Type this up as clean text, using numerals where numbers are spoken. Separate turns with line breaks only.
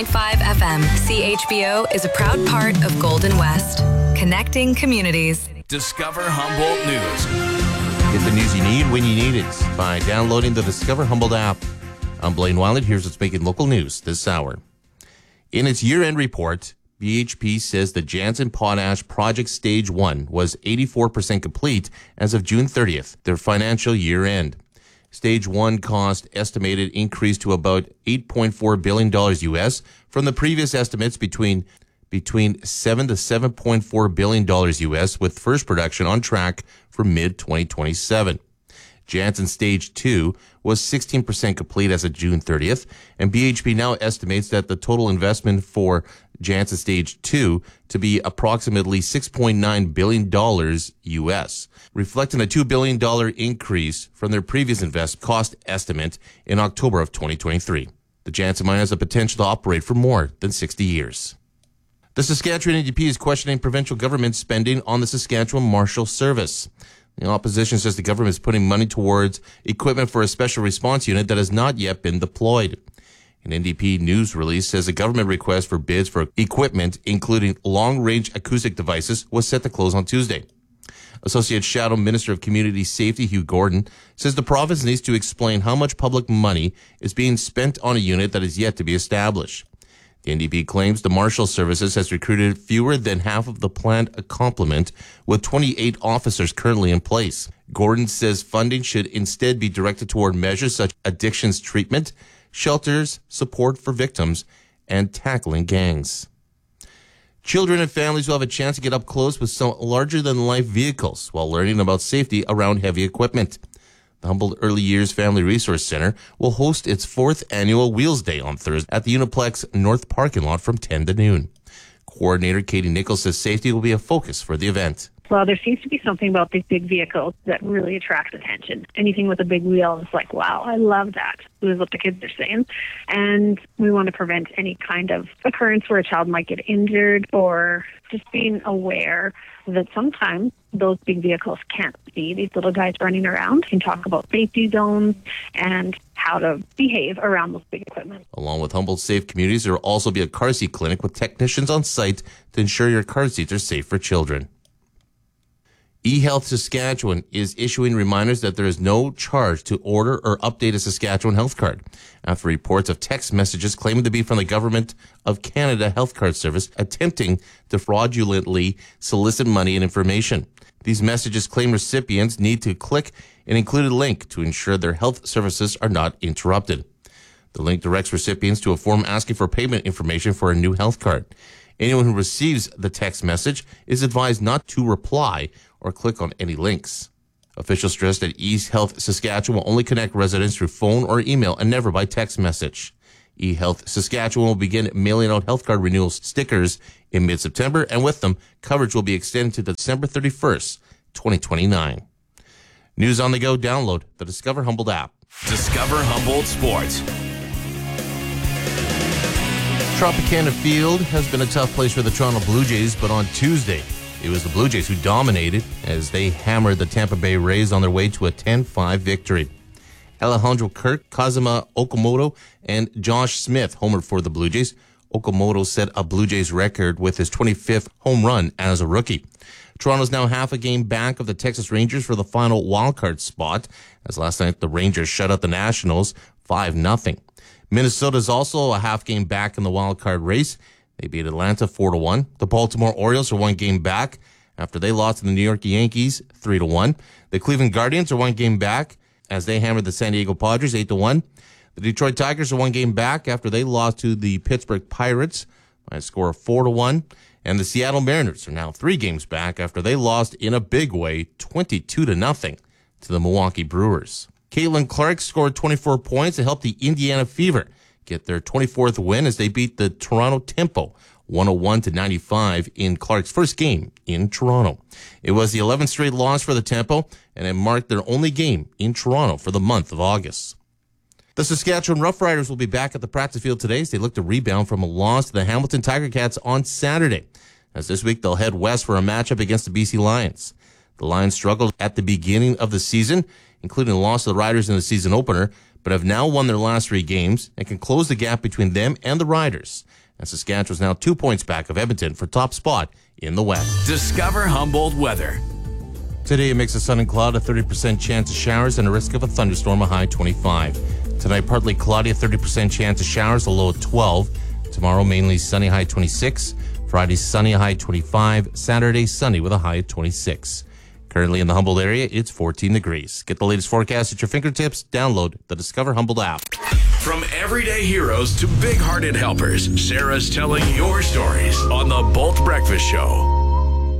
5 FM, CHBO is a proud part of Golden West, connecting communities.
Discover Humboldt News.
Get the news you need when you need it by downloading the Discover Humboldt app. I'm Blaine Weiland. Here's what's making local news this hour. In its year-end report, BHP says the Jansen Potash Project Stage 1 was 84% complete as of June 30th, their financial year-end. Stage 1 cost estimated increased to about $8.4 billion US from the previous estimates between $7 to $7.4 billion US, with first production on track for mid-2027. Jansen Stage 2 was 16% complete as of June 30th, and BHP now estimates that the total investment for Jansen Stage 2 to be approximately $6.9 billion US, reflecting a $2 billion increase from their previous cost estimate in October of 2023. The Jansen mine has the potential to operate for more than 60 years. The Saskatchewan NDP is questioning provincial government spending on the Saskatchewan Marshal Service. The opposition says the government is putting money towards equipment for a special response unit that has not yet been deployed. An NDP news release says a government request for bids for equipment, including long-range acoustic devices, was set to close on Tuesday. Associate Shadow Minister of Community Safety Hugh Gordon says the province needs to explain how much public money is being spent on a unit that is yet to be established. The NDP claims the Marshal Services has recruited fewer than half of the planned complement, with 28 officers currently in place. Gordon says funding should instead be directed toward measures such as addictions treatment, shelters, support for victims, and tackling gangs. Children and families will have a chance to get up close with some larger-than-life vehicles while learning about safety around heavy equipment. The Humboldt Early Years Family Resource Center will host its 4th annual Wheels Day on Thursday at the Uniplex North parking lot from 10 to noon. Coordinator Katie Nichols says safety will be a focus for the event.
Well, there seems to be something about these big vehicles that really attracts attention. Anything with a big wheel is like, wow, I love that. This is what the kids are saying. And we want to prevent any kind of occurrence where a child might get injured, or just being aware that sometimes those big vehicles can't see these little guys running around. And talk about safety zones and how to behave around those big equipment.
Along with Humboldt Safe Communities, there will also be a car seat clinic with technicians on site to ensure your car seats are safe for children. eHealth Saskatchewan is issuing reminders that there is no charge to order or update a Saskatchewan health card after reports of text messages claiming to be from the Government of Canada Health Card Service attempting to fraudulently solicit money and information. These messages claim recipients need to click an included link to ensure their health services are not interrupted. The link directs recipients to a form asking for payment information for a new health card. Anyone who receives the text message is advised not to reply or click on any links. Officials stress that eHealth Saskatchewan will only connect residents through phone or email and never by text message. eHealth Saskatchewan will begin mailing out health card renewal stickers in mid-September, and with them, coverage will be extended to December 31st, 2029. News on the go, download the Discover Humboldt app.
Discover Humboldt Sports.
Tropicana Field has been a tough place for the Toronto Blue Jays, but on Tuesday, it was the Blue Jays who dominated as they hammered the Tampa Bay Rays on their way to a 10-5 victory. Alejandro Kirk, Kazuma Okamoto, and Josh Smith homered for the Blue Jays. Okamoto set a Blue Jays record with his 25th home run as a rookie. Toronto's now half a game back of the Texas Rangers for the final wildcard spot, as last night the Rangers shut out the Nationals 5-0. Minnesota's also a half game back in the wildcard race. They beat Atlanta 4-1. The Baltimore Orioles are one game back after they lost to the New York Yankees 3-1. The Cleveland Guardians are one game back as they hammered the San Diego Padres 8-1. The Detroit Tigers are one game back after they lost to the Pittsburgh Pirates by a score of 4-1. And the Seattle Mariners are now 3 games back after they lost in a big way 22-0 to the Milwaukee Brewers. Caitlin Clark scored 24 points to help the Indiana Fever get their 24th win as they beat the Toronto Tempo 101-95 in Clark's first game in Toronto. It was the 11th straight loss for the Tempo, and it marked their only game in Toronto for the month of August. The Saskatchewan Roughriders will be back at the practice field today as they look to rebound from a loss to the Hamilton Tiger Cats on Saturday. As this week they'll head west for a matchup against the BC Lions. The Lions struggled at the beginning of the season, including a loss to the Riders in the season opener, but have now won their last 3 games and can close the gap between them and the Riders. And Saskatchewan's now 2 points back of Edmonton for top spot in the West.
Discover Humboldt weather.
Today, a mix of sun and cloud, a 30% chance of showers, and a risk of a thunderstorm, a high 25. Tonight, partly cloudy, a 30% chance of showers, a low of 12. Tomorrow, mainly sunny, high 26. Friday, sunny, a high 25. Saturday, sunny with a high of 26. Currently in the Humboldt area, it's 14 degrees. Get the latest forecast at your fingertips. Download the Discover Humboldt app.
From everyday heroes to big-hearted helpers, Sarah's telling your stories on the Bolt Breakfast Show.